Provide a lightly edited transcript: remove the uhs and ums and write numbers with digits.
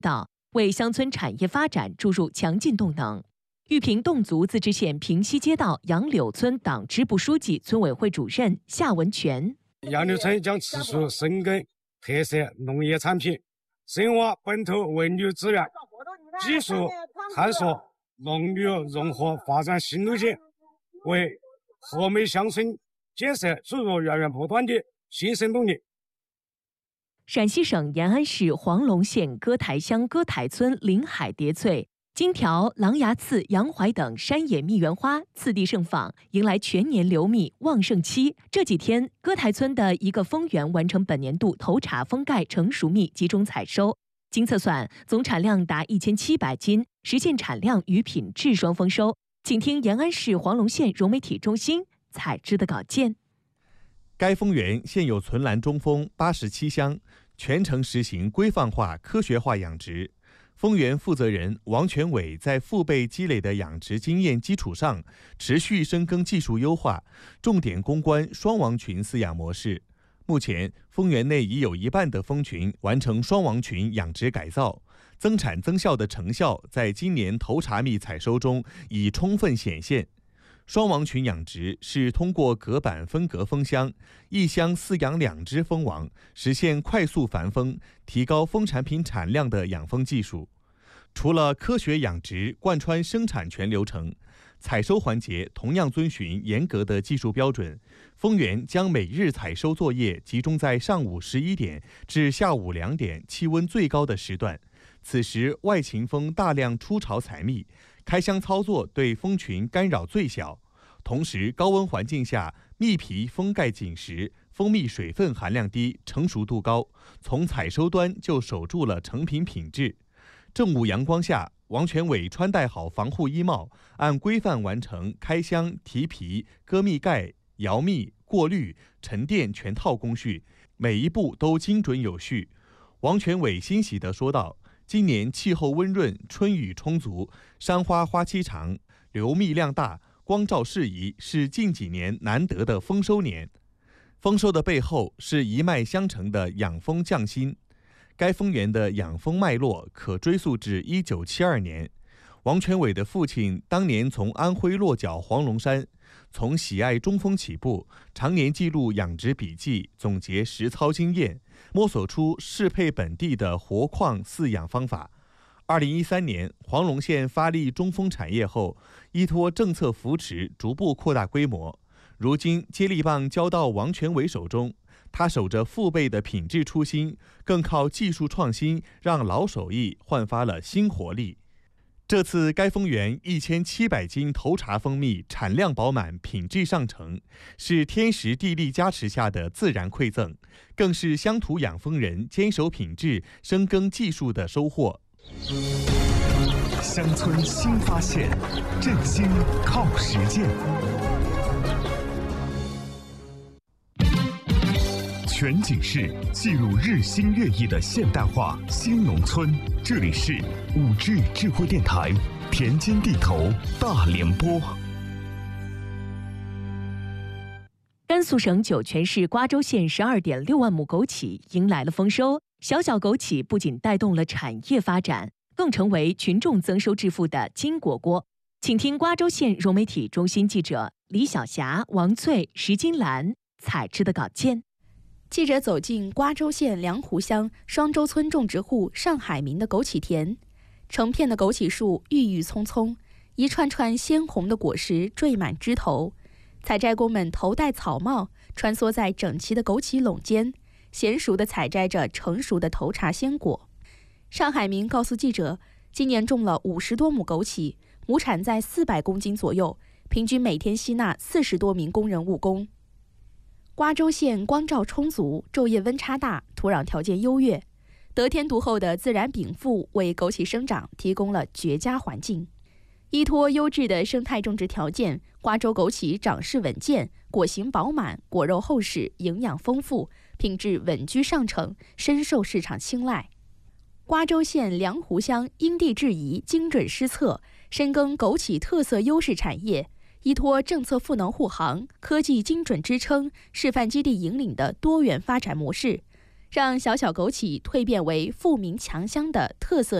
道，为乡村产业发展注入强劲动能。玉屏侗族自治县平西街道杨柳村党支部书记、村委会主任夏文全： 杨柳村将持续深耕特色农业产品，深挖本土文旅资源，技术探索农旅融合发展新路线，为和美乡村建设注入源源不断的新生动力。 陕西省延安市黄龙县歌台乡歌台村林海蝶翠、金条、狼牙刺、洋槐等山野蜜源花次第盛放，迎来全年流蜜旺盛期。这几天，歌台村的一个蜂园完成本年度头茬封盖成熟蜜集中采收，经测算，总产量达1700斤，实现产量与品质双丰收。请听延安市黄龙县融媒体中心采制的稿件。 该蜂园现有存栏中蜂87箱，全程实行规范化、科学化养殖。蜂园负责人王全伟在父辈积累的养殖经验基础上，持续深耕技术优化，重点攻关双王群饲养模式。目前，蜂园内已有一半的蜂群完成双王群养殖改造，增产增效的成效在今年头茬蜜采收中已充分显现。双王群养殖是通过隔板分隔蜂箱，一箱饲养2只蜂王，实现快速繁蜂，提高蜂产品产量的养蜂技术。除了科学养殖贯穿生产全流程，采收环节同样遵循严格的技术标准。蜂园将每日采收作业集中在上午11点至下午2点气温最高的时段，此时外勤蜂大量出巢采蜜，开箱操作对蜂群干扰最小。同时，高温环境下，蜜皮封盖紧实，蜂蜜水分含量低，成熟度高，从采收端就守住了成品品质。正午阳光下，王全伟穿戴好防护衣帽，按规范完成开箱、提皮、割蜜盖、摇蜜、过滤、沉淀全套工序，每一步都精准有序。王全伟欣喜地说道：“今年气候温润，春雨充足，山花花期长，流蜜量大，光照适宜，是近几年难得的丰收年。”丰收的背后是一脉相承的养蜂匠心。该蜂园的养蜂脉络可追溯至1972年。王全伟的父亲当年从安徽落脚黄龙山，从喜爱中蜂起步，常年记录养殖笔记，总结实操经验，摸索出适配本地的活矿饲养方法。2013年，黄龙县发力中蜂产业后，依托政策扶持，逐步扩大规模。如今接力棒交到王全伟手中，他守着父辈的品质初心，更靠技术创新让老手艺焕发了新活力。这次该蜂园1700斤头茬蜂蜜产量饱满，品质上乘，是天时地利加持下的自然馈赠，更是乡土养蜂人坚守品质、深耕技术的收获。 乡村新发现，振兴靠实践。全景式记录日新月异的现代化新农村，这里是5G 智慧电台田间地头大联播。 甘肃省酒泉市瓜州县12.6万亩枸杞迎来了丰收。小小枸杞不仅带动了产业发展，更成为群众增收致富的金果锅。请听瓜州县融媒体中心记者李晓霞、王翠、石金兰采制的稿件。 记者走进瓜州县梁湖乡双洲村种植户上海民的枸杞田，成片的枸杞树郁郁葱葱，一串串鲜红的果实缀满枝头。采摘工们头戴草帽，穿梭在整齐的枸杞垄间，娴熟地采摘着成熟的头茬鲜果。上海民告诉记者，今年种了50多亩枸杞，亩产在400公斤左右，平均每天吸纳40多名工人务工。瓜州县光照充足，昼夜温差大，土壤条件优越，得天独厚的自然禀赋为枸杞生长提供了绝佳环境。依托优质的生态种植条件，瓜州枸杞长势稳健，果形饱满，果肉厚实，营养丰富，品质稳居上乘，深受市场青睐。瓜州县梁湖乡因地制宜，精准施策，深耕枸杞特色优势产业，依托政策赋能护航、科技精准支撑、示范基地引领的多元发展模式， 让小小枸杞蜕变为富民强香的特色